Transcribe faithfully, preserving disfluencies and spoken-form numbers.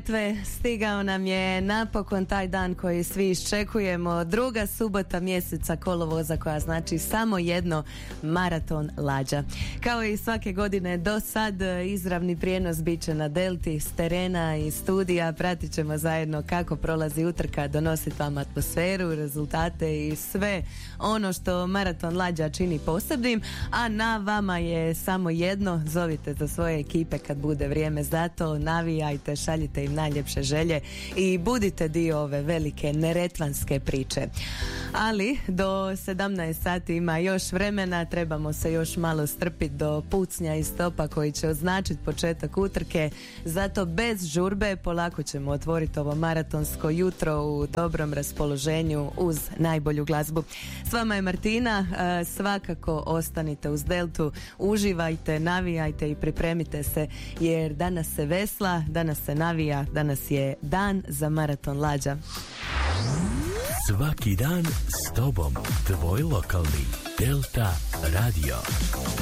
Stigao nam je napokon taj dan koji svi iščekujemo, druga subota mjeseca kolovoza, koja znači samo jedno, maraton lađa. Kao i svake godine do sad, izravni prijenos bit će na Delti s terena i studija. Pratit ćemo zajedno kako prolazi utrka, donositi vam atmosferu, rezultate i sve ono što maraton lađa čini posebnim, a na vama je samo jedno, zovite za svoje ekipe kad bude vrijeme za to, navijajte, šaljite im najljepše želje i budite dio ove velike neretvanske priče. Ali do sedamnaest sati ima još vremena, trebamo se još malo strpiti do pucnja i stopa koji će označiti početak utrke, zato bez žurbe polako ćemo otvoriti ovo maratonsko jutro u dobrom raspoloženju uz najbolju glazbu. S vama je Martina, svakako ostanite uz Deltu, uživajte, navijajte i pripremite se, jer danas se vesla, danas se navija, danas je dan za maraton lađa. Svaki dan s tobom, tvoj lokalni Delta Radio.